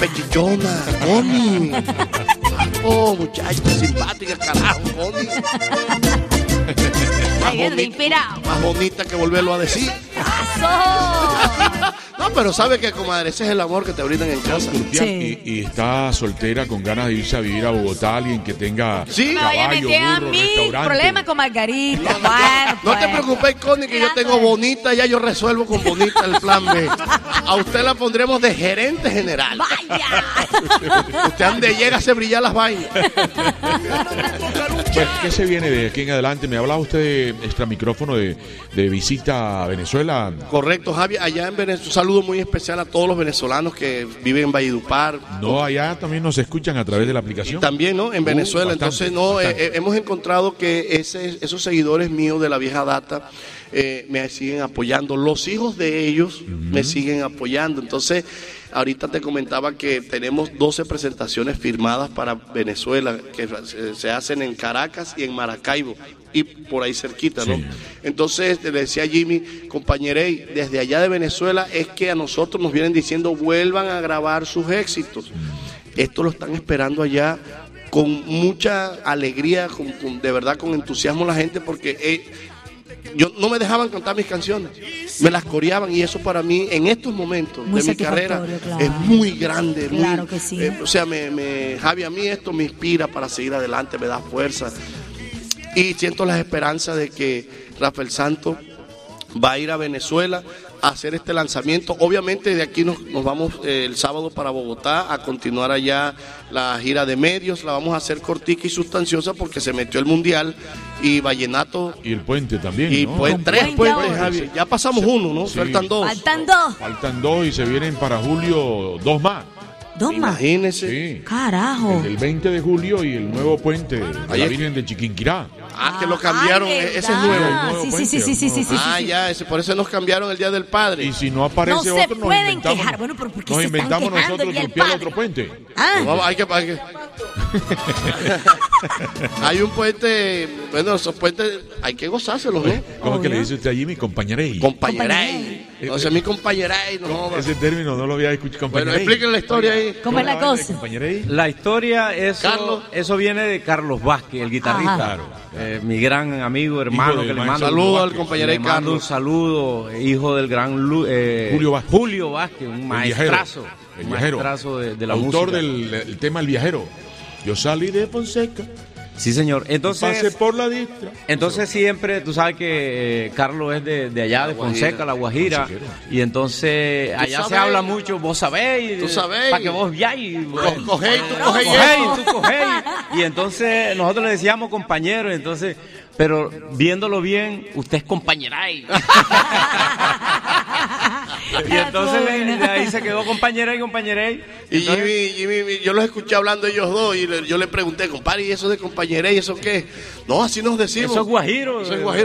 pechichona, Connie. Oh, muchacha, simpática, carajo, Connie. Más bonita que volverlo a decir. No, pero sabe que, comadre, ese es el amor que te brindan en casa. Sí. Y está soltera con ganas de irse a vivir a Bogotá, alguien que tenga caballo, burro, restaurante. Problema con Margarita. No te preocupes, Connie, que yo tengo Bonita, ya yo resuelvo con Bonita el plan B. A usted la pondremos de gerente general. ¡Vaya! Usted ande llega a hacer brillar las vainas. ¿Qué se viene de aquí en adelante? Me hablaba usted de extra micrófono de visita a Venezuela. Correcto, Javi. Allá en Venezuela, un saludo muy especial a todos los venezolanos que viven en Valledupar. No, allá también nos escuchan a través de la aplicación. También, ¿no? En Venezuela. Bastante, entonces, hemos encontrado que esos seguidores míos de la vieja data me siguen apoyando. Los hijos de ellos me siguen apoyando. Entonces, ahorita te comentaba que tenemos 12 presentaciones firmadas para Venezuela que se hacen en Caracas y en Maracaibo y por ahí cerquita, ¿no? Sí. Entonces le decía a Jimmy, compañerey, desde allá de Venezuela es que a nosotros nos vienen diciendo vuelvan a grabar sus éxitos. Esto lo están esperando allá con mucha alegría, de verdad con entusiasmo la gente, porque yo no me dejaban cantar mis canciones, me las coreaban, y eso para mí en estos momentos muy de mi carrera es muy grande. Claro que sí. O sea, Javi, a mí esto me inspira para seguir adelante, me da fuerza y siento la esperanza de que Rafael Santos va a ir a Venezuela a hacer este lanzamiento. Obviamente de aquí nos vamos el sábado para Bogotá a continuar allá la gira de medios. La vamos a hacer cortica y sustanciosa porque se metió el Mundial y Vallenato. Y el puente también, y ¿no? tres puentes, Javi. Ya pasamos uno, ¿no? Sí. Faltan dos. Faltan dos Y se vienen para julio 2 más. ¿2 más? Imagínese. Sí. Carajo. El 20 de julio y el nuevo puente de la Virgen de Chiquinquirá. Que lo cambiaron, ese es nuevo. Sí. Ya, por eso nos cambiaron el Día del Padre. Y si no aparece no otro, se pueden quejar. Bueno, pero ¿por qué nos se inventamos están quejando nosotros el copiar Padre? otro puente. Hay que hay un puente, bueno, esos puentes hay que gozárselos, ¿no? ¿Cómo es que le dice usted a Jimmy? Compañerey. Entonces mi compañerey, no. Ese término no lo había escuchado. Bueno, explíquenle la historia ahí. ¿Cómo es la cosa? La historia, Carlos. eso viene de Carlos Vázquez, el guitarrista. Claro. Mi gran amigo, hermano, que le mando saludo al compañero Carlos. Un saludo, hijo del gran Julio Vázquez, un maestrazo. El viajero. De la música. Autor del tema El Viajero. Yo salí de Fonseca. Sí, señor. Entonces, pasé por la distra. Entonces siempre, tú sabes que Carlos es de allá, de Fonseca, La Guajira. Y entonces allá se habla mucho, vos sabéis. Tú sabéis. Para que vos viáis. Tú cogéis. Y entonces nosotros le decíamos compañeros, entonces, pero viéndolo bien, usted es compañeray. Y entonces de ahí se quedó compañeray. Y Jimmy, yo los escuché hablando ellos dos y yo le pregunté, compadre, ¿y eso de compañeray, eso qué? No, así nos decimos. Eso es guajiro.